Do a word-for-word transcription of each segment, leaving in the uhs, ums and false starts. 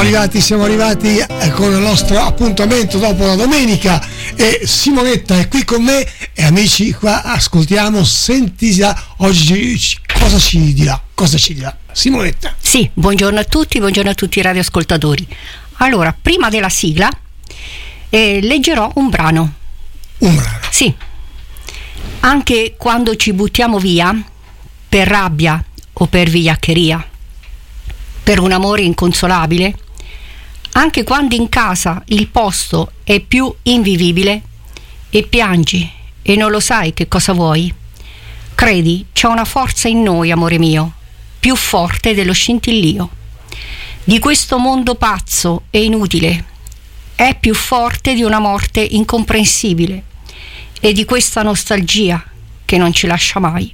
arrivati, siamo arrivati con il nostro appuntamento dopo la domenica e Simonetta è qui con me e amici qua ascoltiamo, senti oggi cosa ci dirà, cosa ci dirà Simonetta. Sì, buongiorno a tutti, buongiorno a tutti i radioascoltatori. Allora, prima della sigla eh, leggerò un brano. Un brano? Sì. Anche quando ci buttiamo via per rabbia o per vigliaccheria, per un amore inconsolabile, anche quando in casa il posto è più invivibile e piangi e non lo sai che cosa vuoi, credi, c'è una forza in noi, amore mio, più forte dello scintillio di questo mondo pazzo e inutile, è più forte di una morte incomprensibile e di questa nostalgia che non ci lascia mai.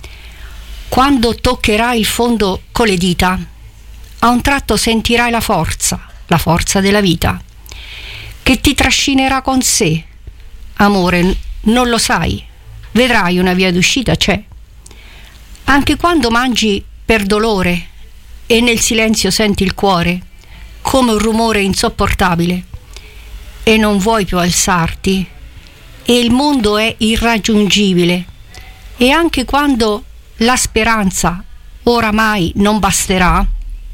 Quando toccherai il fondo con le dita, a un tratto sentirai la forza, la forza della vita, che ti trascinerà con sé. Amore, non lo sai, vedrai una via d'uscita c'è. Anche quando mangi per dolore e nel silenzio senti il cuore come un rumore insopportabile e non vuoi più alzarti e il mondo è irraggiungibile, e anche quando la speranza oramai non basterà,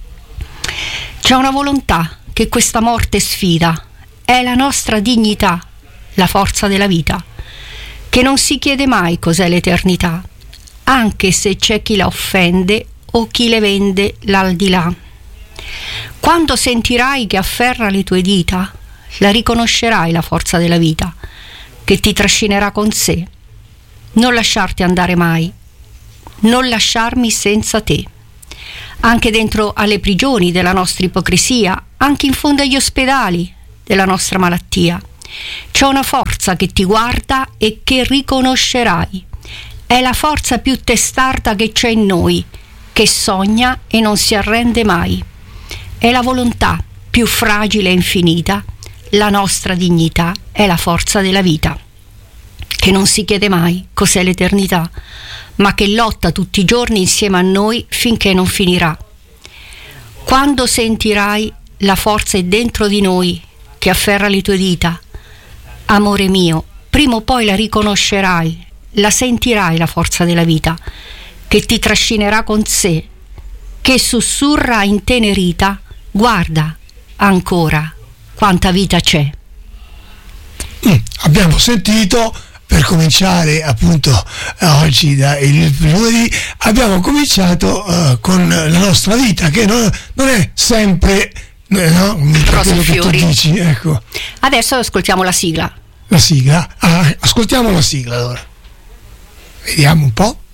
c'è una volontà che questa morte sfida, è la nostra dignità, la forza della vita, che non si chiede mai cos'è l'eternità, anche se c'è chi la offende o chi le vende l'aldilà. Quando sentirai che afferra le tue dita, la riconoscerai la forza della vita, che ti trascinerà con sé. Non lasciarti andare mai, non lasciarmi senza te. Anche dentro alle prigioni della nostra ipocrisia, anche in fondo agli ospedali della nostra malattia, c'è una forza che ti guarda e che riconoscerai. È la forza più testarda che c'è in noi, che sogna e non si arrende mai. È la volontà più fragile e infinita, la nostra dignità è la forza della vita, che non si chiede mai cos'è l'eternità, ma che lotta tutti i giorni insieme a noi finché non finirà. Quando sentirai la forza è dentro di noi che afferra le tue dita, amore mio, prima o poi la riconoscerai, la sentirai la forza della vita, che ti trascinerà con sé, che sussurra intenerita, guarda ancora quanta vita c'è. Mm, abbiamo sentito, per cominciare appunto oggi da il lunedì, abbiamo cominciato uh, con la nostra vita, che non, non è sempre no, rose e fiori. Dici, ecco. Adesso ascoltiamo la sigla. La sigla? Ah, ascoltiamo la sigla allora. Vediamo un po'.